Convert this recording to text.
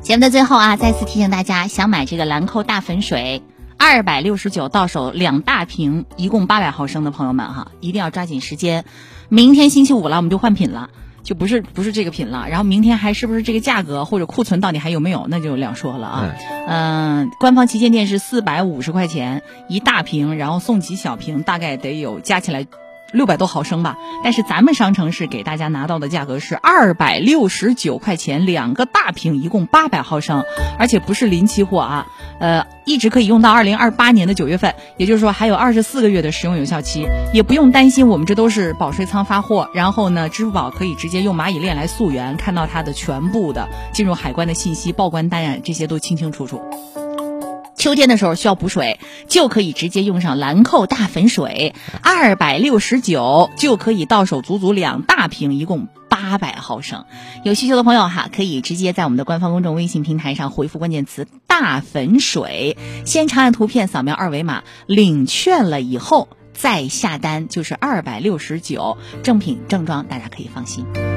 节目的最后啊，再次提醒大家，想买这个兰蔻大粉水269到手2大瓶，一共800毫升的朋友们哈，一定要抓紧时间。明天星期五了，我们就换品了，就不是这个品了。然后明天还是不是这个价格或者库存到底还有没有，那就两说了啊。官方旗舰店是450块钱一大瓶，然后送几小瓶，大概得有加起来600多毫升吧，但是咱们商城是给大家拿到的价格是269块钱2个大瓶，一共800毫升，而且不是临期货啊，一直可以用到2028年的9月份，也就是说还有24个月的使用有效期，也不用担心我们这都是保税仓发货，然后呢，支付宝可以直接用蚂蚁链来溯源，看到它的全部的进入海关的信息、报关单这些都清清楚楚。秋天的时候需要补水，就可以直接用上兰蔻大粉水，269就可以到手足2大瓶，一共800毫升。有需求的朋友哈，可以直接在我们的官方公众微信平台上回复关键词大粉水，先长按图片扫描2维码领券了以后再下单，就是269，正品正装，大家可以放心。